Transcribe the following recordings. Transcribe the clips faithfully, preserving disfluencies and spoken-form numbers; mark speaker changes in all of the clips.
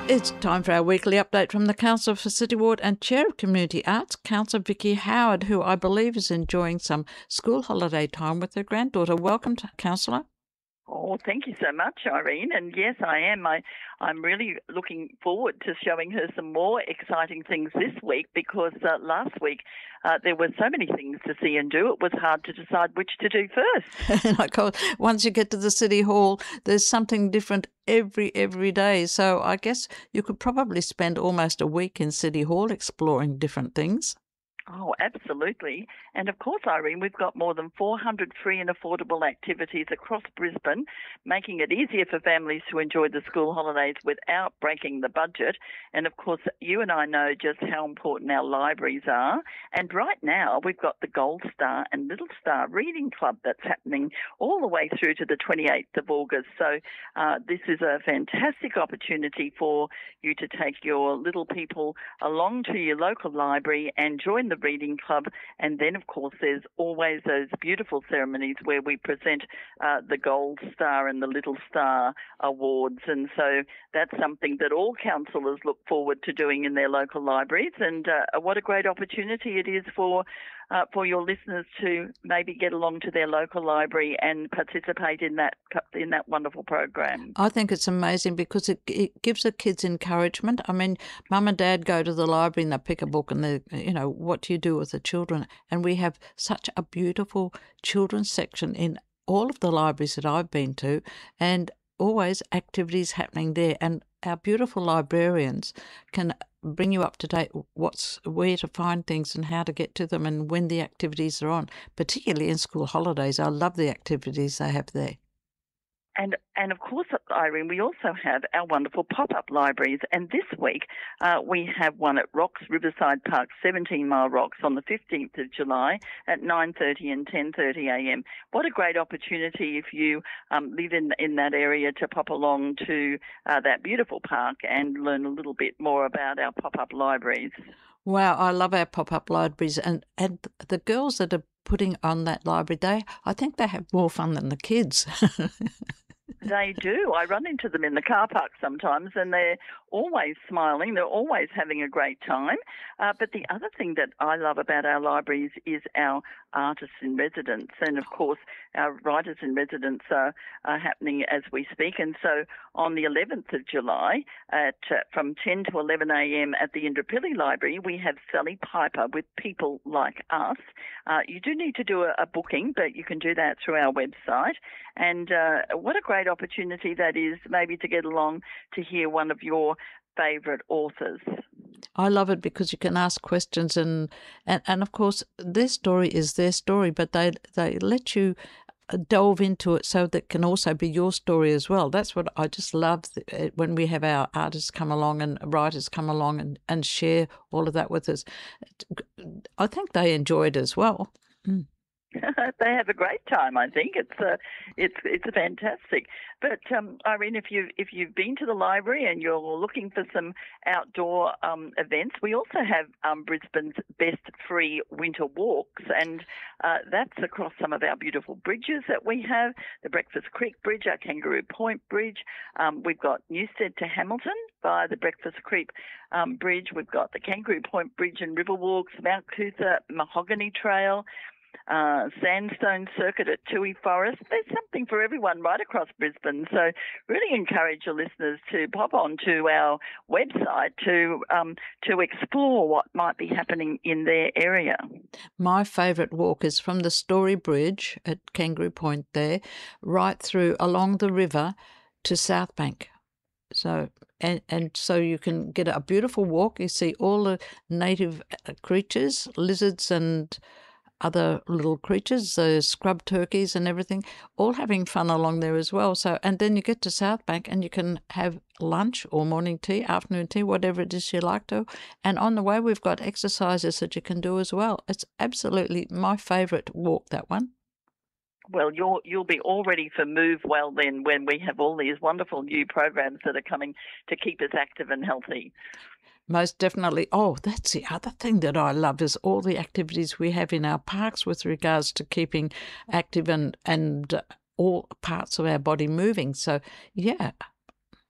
Speaker 1: It's time for our weekly update from the Council for City Ward and Chair of Community Arts, Councillor Vicky Howard, who I believe is enjoying some school holiday time with her granddaughter. Welcome, to Councillor.
Speaker 2: Oh, thank you so much, Irene. And yes, I am. I, I'm really looking forward to showing her some more exciting things this week because uh, last week uh, there were so many things to see and do. It was hard to decide which to do first.
Speaker 1: And of course, once you get to the City Hall, there's something different every, every day. So I guess you could probably spend almost a week in City Hall exploring different things.
Speaker 2: Oh, absolutely. And of course, Irene, we've got more than four hundred free and affordable activities across Brisbane, making it easier for families to enjoy the school holidays without breaking the budget. And of course, you and I know just how important our libraries are. And right now, we've got the Gold Star and Little Star Reading Club that's happening all the way through to the twenty-eighth of August. So uh, this is a fantastic opportunity for you to take your little people along to your local library and join the reading club. And then, of course, there's always those beautiful ceremonies where we present uh, the Gold Star and the Little Star awards. And so that's something that all councillors look forward to doing in their local libraries. And uh, what a great opportunity it is for Uh, for your listeners to maybe get along to their local library and participate in that in that wonderful program.
Speaker 1: I think it's amazing because it, it gives the kids encouragement. I mean, mum and dad go to the library and they pick a book and they, you know, what do you do with the children? And we have such a beautiful children's section in all of the libraries that I've been to, and always activities happening there. And our beautiful librarians can bring you up to date what's where to find things and how to get to them and when the activities are on, particularly in school holidays. I love the activities they have there.
Speaker 2: And, and of course, Irene, we also have our wonderful pop-up libraries. And this week, uh, we have one at Rocks Riverside Park, seventeen Mile Rocks, on the fifteenth of July at nine thirty and ten thirty a m. What a great opportunity if you um, live in, in that area to pop along to uh, that beautiful park and learn a little bit more about our pop-up libraries.
Speaker 1: Wow, I love our pop-up libraries. And, and the girls that are putting on that library, they, I think they have more fun than the kids.
Speaker 2: They do. I run into them in the car park sometimes and they're always smiling. They're always having a great time. Uh, but the other thing that I love about our libraries is our artists in residence. And, of course, our writers in residence are, are happening as we speak. And so on the eleventh of July, at uh, from ten to eleven a m at the Indooroopilly Library, we have Sally Piper with People Like Us. Uh, you do need to do a, a booking, but you can do that through our website. And uh, what a great opportunity that is, maybe to get along to hear one of your favourite authors.
Speaker 1: I love it because you can ask questions and, and, and of course, their story is their story, but they they let you delve into it so that it can also be your story as well. That's what I just love when we have our artists come along and writers come along and, and share all of that with us. I think they enjoy it as well. Mm.
Speaker 2: They have a great time. I think it's uh, it's it's fantastic. But um, Irene, if you if you've been to the library and you're looking for some outdoor um, events, we also have um, Brisbane's best free winter walks, and uh, that's across some of our beautiful bridges that we have: the Breakfast Creek Bridge, our Kangaroo Point Bridge. Um, we've got Newstead to Hamilton via the Breakfast Creek um, Bridge. We've got the Kangaroo Point Bridge and River Walks, Mount Cootha Mahogany Trail. Uh, Sandstone Circuit at Toohey Forest. There's something for everyone right across Brisbane. So really encourage your listeners to pop onto our website to um, to explore what might be happening in their area.
Speaker 1: My favourite walk is from the Story Bridge at Kangaroo Point there, right through along the river to South Bank. So and and so you can get a beautiful walk. You see all the native creatures, lizards and other little creatures, the scrub turkeys and everything, all having fun along there as well. So, and then you get to South Bank and you can have lunch or morning tea, afternoon tea, whatever it is you like to. And on the way, we've got exercises that you can do as well. It's absolutely my favourite walk, that one.
Speaker 2: Well, you'll you'll be all ready for Move Well then when we have all these wonderful new programs that are coming to keep us active and healthy.
Speaker 1: Most definitely. Oh, that's the other thing that I love is all the activities we have in our parks with regards to keeping active and, and all parts of our body moving. So, yeah,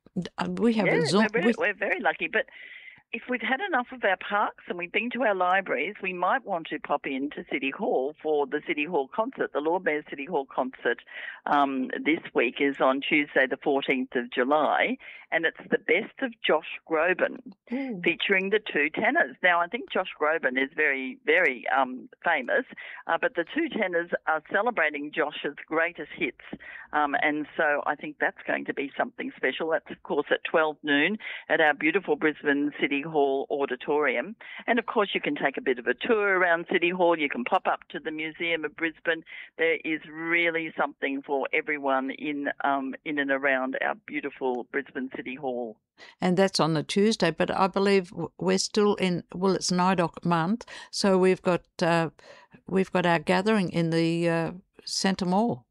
Speaker 1: Uh, We have
Speaker 2: Yeah,
Speaker 1: a Zoom.
Speaker 2: we're very,
Speaker 1: We,
Speaker 2: we're very lucky. But if we've had enough of our parks and we've been to our libraries, we might want to pop into City Hall for the City Hall concert. The Lord Mayor's City Hall concert um, this week is on Tuesday, the fourteenth of July, and it's the best of Josh Groban,
Speaker 1: Ooh.
Speaker 2: featuring the two tenors. Now, I think Josh Groban is very, very um, famous, uh, but the two tenors are celebrating Josh's greatest hits, um, and so I think that's going to be something special. That's, of course, at twelve noon at our beautiful Brisbane City Hall auditorium. And of course, you can take a bit of a tour around City Hall. You can pop up to the Museum of Brisbane. There is really something for everyone in um, in and around our beautiful Brisbane City Hall.
Speaker 1: and that's on the Tuesday. But I believe w- we're still in. Well, it's Nidok month, so we've got uh, we've got our gathering in the uh, Centre Mall.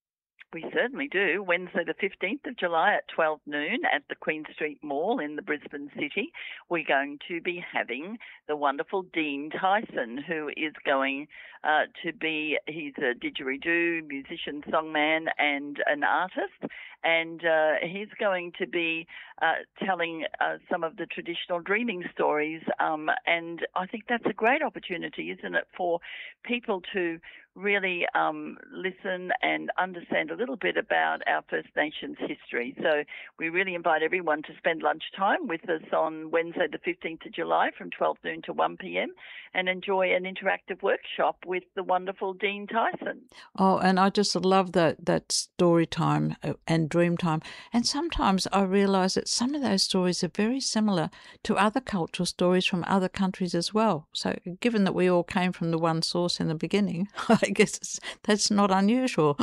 Speaker 2: We certainly do. Wednesday the fifteenth of July at twelve noon at the Queen Street Mall in the Brisbane City. We're going to be having the wonderful Dean Tyson, who is going uh, to be, he's a didgeridoo musician, songman and an artist. And uh, he's going to be uh, telling uh, some of the traditional dreaming stories. Um, and I think that's a great opportunity, isn't it, for people to really um, listen and understand a little bit about our First Nations history. So we really invite everyone to spend lunchtime with us on Wednesday the fifteenth of July from twelve noon to one p.m. and enjoy an interactive workshop with the wonderful Dean Tyson.
Speaker 1: Oh, and I just love that that story time uh, and dream time. And sometimes I realise that some of those stories are very similar to other cultural stories from other countries as well. So, given that we all came from the one source in the beginning, I guess it's, that's not unusual.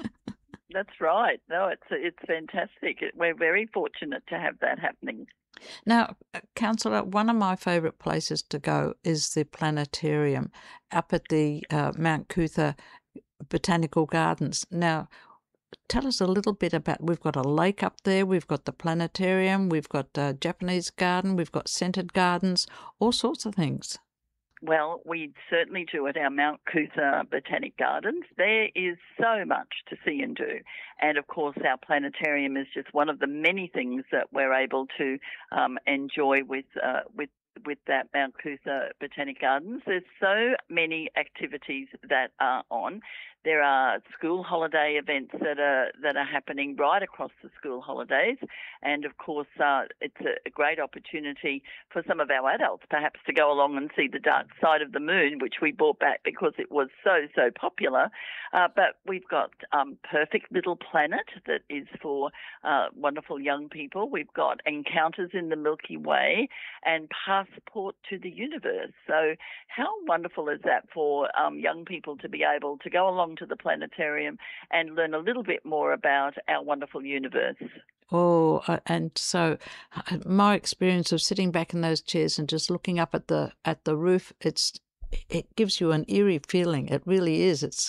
Speaker 2: That's right. No, it's it's fantastic. We're very fortunate to have that happening.
Speaker 1: Now, uh, Councillor, one of my favourite places to go is the planetarium up at the uh, Mount Cootha Botanical Gardens. Now, tell us a little bit about, we've got a lake up there, we've got the planetarium, we've got a Japanese garden, we've got scented gardens, all sorts of things.
Speaker 2: Well, we certainly do at our Mount Cootha Botanic Gardens. There is so much to see and do. And, of course, our planetarium is just one of the many things that we're able to um, enjoy with uh, with with that Mount Cootha Botanic Gardens. There's so many activities that are on. There are school holiday events that are that are happening right across the school holidays, and of course, uh, it's a, a great opportunity for some of our adults perhaps to go along and see the Dark Side of the Moon, which we brought back because it was so so popular. Uh, but we've got um, Perfect Little Planet that is for uh, wonderful young people. We've got Encounters in the Milky Way and Passport to the Universe. So how wonderful is that for um, young people to be able to go along to the planetarium and learn a little bit more about our wonderful universe?
Speaker 1: Oh, uh, and so uh, my experience of sitting back in those chairs and just looking up at the at the roof, it's it gives you an eerie feeling. It really is. It's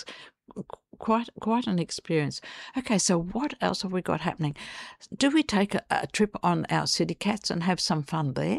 Speaker 1: quite quite an experience. Okay, so what else have we got happening? Do we take a, a trip on our City Cats and have some fun there?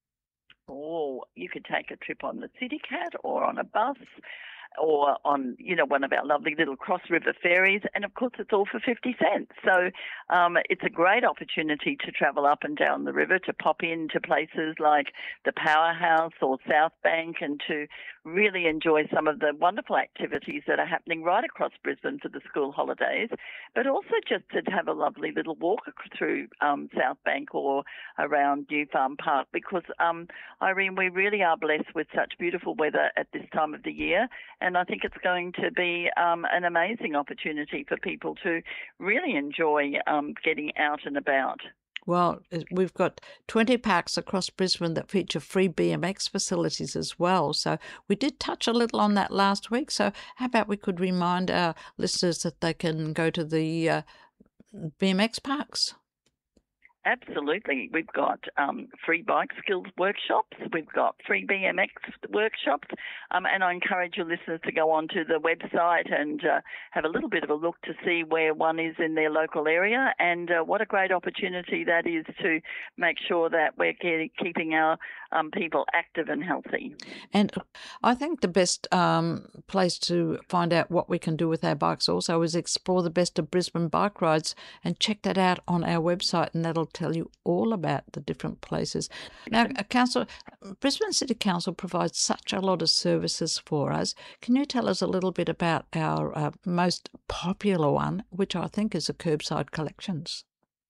Speaker 2: Oh, you could take a trip on the City Cat or on a bus or on, you know, one of our lovely little cross river ferries. And of course, it's all for fifty cents. So um, it's a great opportunity to travel up and down the river, to pop into places like the Powerhouse or South Bank and to really enjoy some of the wonderful activities that are happening right across Brisbane for the school holidays, but also just to have a lovely little walk through um, South Bank or around New Farm Park, because, um, Irene, we really are blessed with such beautiful weather at this time of the year. And I think it's going to be um, an amazing opportunity for people to really enjoy um, getting out and about.
Speaker 1: Well, we've got twenty parks across Brisbane that feature free B M X facilities as well. So we did touch a little on that last week. So how about we could remind our listeners that they can go to the uh, B M X parks?
Speaker 2: Absolutely. We've got um, free bike skills workshops. We've got free B M X workshops. Um, and I encourage your listeners to go onto the website and uh, have a little bit of a look to see where one is in their local area. And uh, what a great opportunity that is to make sure that we're getting, keeping our um, people active and healthy.
Speaker 1: And I think the best um, place to find out what we can do with our bikes also is explore the best of Brisbane bike rides and check that out on our website, and that'll tell you all about the different places. Now, uh, Council, Brisbane City Council provides such a lot of services for us. Can you tell us a little bit about our uh, most popular one, which I think is the curbside collections?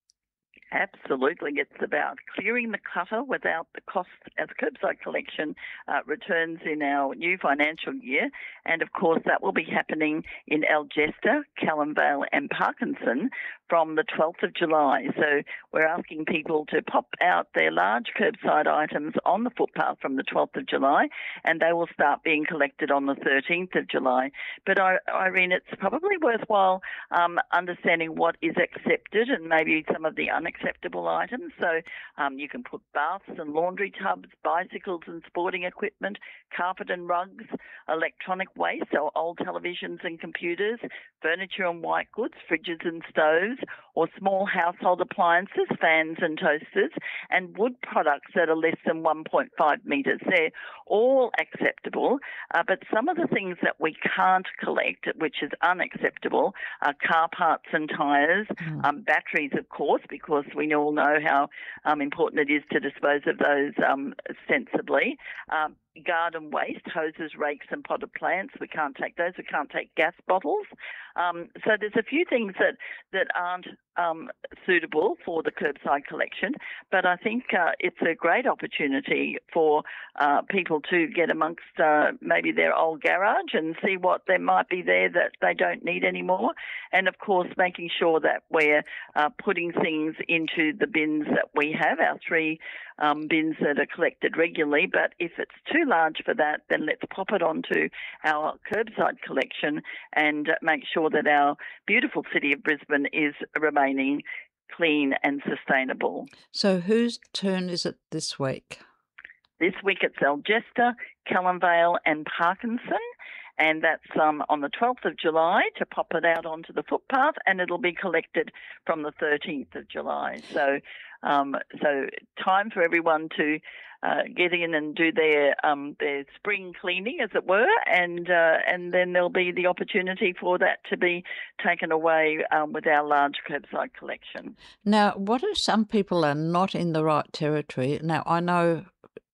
Speaker 2: Absolutely. It's about clearing the clutter without the cost as curbside collection uh, returns in our new financial year. And of course, that will be happening in Algesta, Callan Vale and Parkinson from the twelfth of July. So we're asking people to pop out their large curbside items on the footpath from the twelfth of July, and they will start being collected on the thirteenth of July. But Irene, it's probably worthwhile um, understanding what is accepted and maybe some of the unacceptable acceptable items. So um, you can put baths and laundry tubs, bicycles and sporting equipment, carpet and rugs, electronic waste, so old televisions and computers, furniture and white goods, fridges and stoves, or small household appliances, fans and toasters, and wood products that are less than one point five metres. They're all acceptable, uh, but some of the things that we can't collect, which is unacceptable, are car parts and tyres, mm. um, batteries, of course, because we all know how um, important it is to dispose of those um, sensibly. Um, garden waste, hoses, rakes and potted plants, we can't take those. We can't take gas bottles. Um, so there's a few things that, that aren't um, suitable for the curbside collection, but I think uh, it's a great opportunity for uh, people to get amongst uh, maybe their old garage and see what there might be there that they don't need anymore. And of course, making sure that we're uh, putting things into the bins that we have, our three um, bins that are collected regularly. But if it's too large for that, then let's pop it onto our curbside collection and make sure that our beautiful city of Brisbane is remaining clean and sustainable.
Speaker 1: So whose turn is it this week?
Speaker 2: This week it's Algesta, Callan Vale and Parkinson, and that's um, on the twelfth of July to pop it out onto the footpath, and it'll be collected from the thirteenth of July. So um, so time for everyone to uh, get in and do their um, their spring cleaning, as it were, and uh, and then there'll be the opportunity for that to be taken away um, with our large curbside collection.
Speaker 1: Now, what if some people are not in the right territory? Now, I know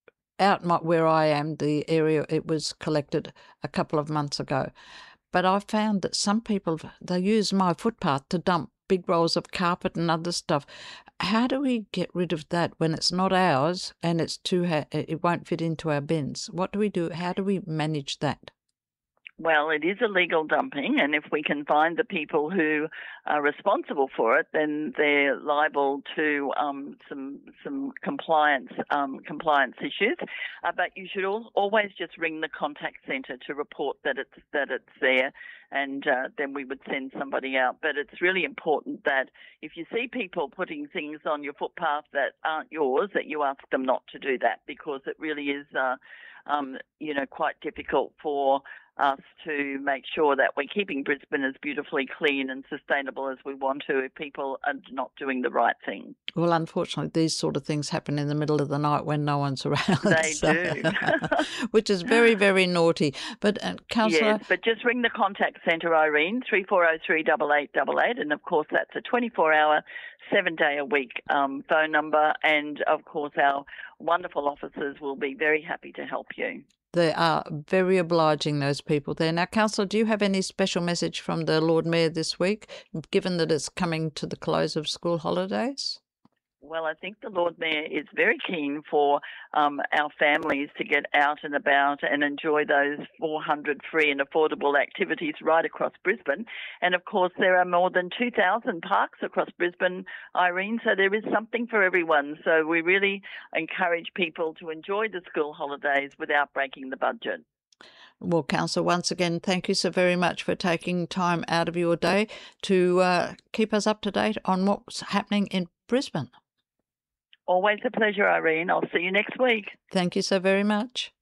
Speaker 1: out my, where I am, the area, it was collected a couple of months ago. But I found that some people, they use my footpath to dump big rolls of carpet and other stuff. How do we get rid of that when it's not ours and it's too ha- it won't fit into our bins? What do we do? How do we manage that?
Speaker 2: Well, it is illegal dumping, and if we can find the people who are responsible for it, then they're liable to um, some some compliance um, compliance issues. Uh, but you should al- always just ring the contact centre to report that it's that it's there, and uh, then we would send somebody out. But it's really important that if you see people putting things on your footpath that aren't yours, that you ask them not to do that, because it really is, uh, um, you know, quite difficult for us to make sure that we're keeping Brisbane as beautifully clean and sustainable as we want to if people are not doing the right thing.
Speaker 1: Well, unfortunately, these sort of things happen in the middle of the night when no one's around.
Speaker 2: They
Speaker 1: so,
Speaker 2: do.
Speaker 1: Which is very, very naughty. But, uh, Councillor...
Speaker 2: Yes, but just ring the contact centre, Irene, three four zero three, eight eight eight eight, and of course that's a twenty-four hour, seven-day-a-week um, phone number, and of course our wonderful officers will be very happy to help you.
Speaker 1: They are very obliging, those people there. Now, Councillor, do you have any special message from the Lord Mayor this week, given that it's coming to the close of school holidays?
Speaker 2: Well, I think the Lord Mayor is very keen for um, our families to get out and about and enjoy those four hundred free and affordable activities right across Brisbane. And, of course, there are more than two thousand parks across Brisbane, Irene, so there is something for everyone. So we really encourage people to enjoy the school holidays without breaking the budget.
Speaker 1: Well, Councillor, once again, thank you so very much for taking time out of your day to uh, keep us up to date on what's happening in Brisbane.
Speaker 2: Always a pleasure, Irene. I'll see you next week.
Speaker 1: Thank you so very much.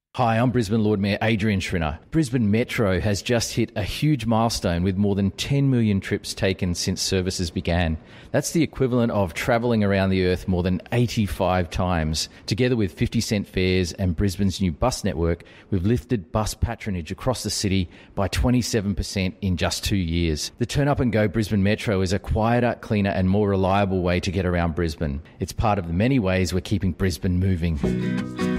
Speaker 3: Hi, I'm Brisbane Lord Mayor Adrian Schrinner. Brisbane Metro has just hit a huge milestone with more than ten million trips taken since services began. That's the equivalent of travelling around the earth more than eighty-five times. Together with fifty cent fares and Brisbane's new bus network, we've lifted bus patronage across the city by twenty-seven percent in just two years. The Turn Up and Go Brisbane Metro is a quieter, cleaner and more reliable way to get around Brisbane. It's part of the many ways we're keeping Brisbane moving.